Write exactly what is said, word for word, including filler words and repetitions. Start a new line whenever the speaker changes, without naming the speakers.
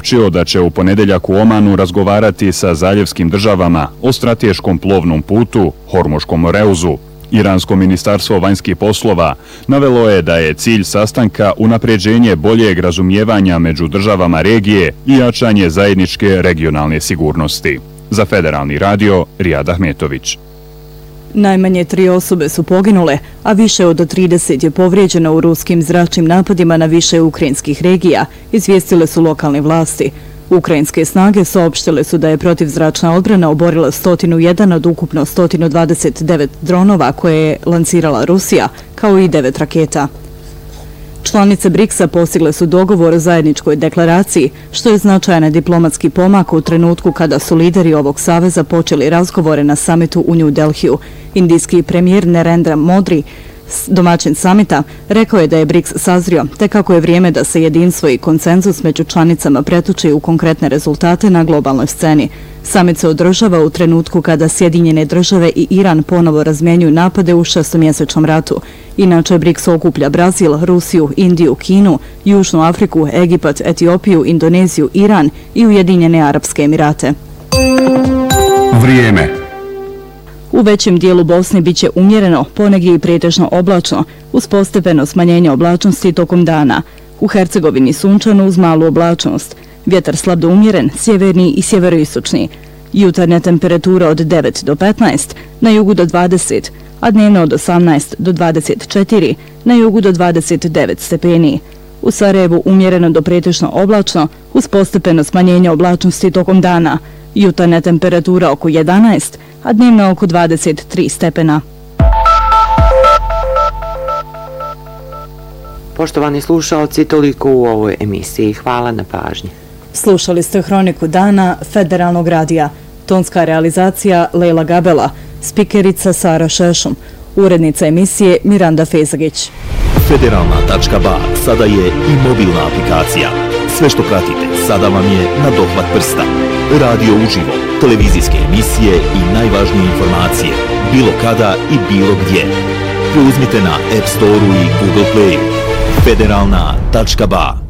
priopćio da će u ponedjeljak u Omanu razgovarati sa zaljevskim državama o strateškom plovnom putu, Hormuškom moreuzu. Iransko ministarstvo vanjskih poslova navelo je da je cilj sastanka unapređenje boljeg razumijevanja među državama regije i jačanje zajedničke regionalne sigurnosti. Za Federalni radio, Rijad Ahmetović.
Najmanje tri osobe su poginule, a više od trideset je povrijeđeno u ruskim zračnim napadima na više ukrajinskih regija, izvijestile su lokalne vlasti. Ukrajinske snage saopštile su da je protivzračna odbrana oborila sto jedan od ukupno sto dvadeset devet dronova koje je lancirala Rusija, kao i devet raketa. Članice briksa postigle su dogovor o zajedničkoj deklaraciji, što je značajan diplomatski pomak u trenutku kada su lideri ovog saveza počeli razgovore na samitu u New Delhiju. Indijski premijer Narendra Modi, domaćin samita, rekao je da je briks sazrio, te kako je vrijeme da se jedinstvo i konsenzus među članicama pretuči u konkretne rezultate na globalnoj sceni. Samit se održava u trenutku kada Sjedinjene države i Iran ponovo razmjenjuju napade u šestomjesečnom ratu. Inače, briks okuplja Brazil, Rusiju, Indiju, Kinu, Južnu Afriku, Egipat, Etiopiju, Indoneziju, Iran i Ujedinjene Arapske Emirate.
Vrijeme.
U većem dijelu Bosne biće umjereno, ponegdje i pretežno oblačno, uz postepeno smanjenje oblačnosti tokom dana. U Hercegovini sunčano uz malu oblačnost. Vjetar slab do umjeren, sjeverni i sjeveroistočni. Jutarnja temperatura od devet do petnaest, na jugu do dvadeset, a dnevno od osamnaest do dvadeset četiri, na jugu do dvadeset devet stepeni. U Sarajevu umjereno do pretežno oblačno, uz postepeno smanjenje oblačnosti tokom dana. Jutarnja temperatura oko jedanaest, a dnevno oko dvadeset tri stepena.
Poštovani slušalci, toliko u ovoj emisiji. Hvala na pažnji.
Slušali ste Hroniku dana Federalnog radija. Tonska realizacija Lejla Gabela, spikerica Sara Šešum, urednica emisije Miranda Fezagić.
Federalna tačka ba sada je i mobilna aplikacija. Sve što pratite sada vam je na dohvat prsta. Radio uživo, televizijske emisije i najvažnije informacije, bilo kada i bilo gdje. Preuzmite na App Store-u i Google Play-u. Federalna tačka ba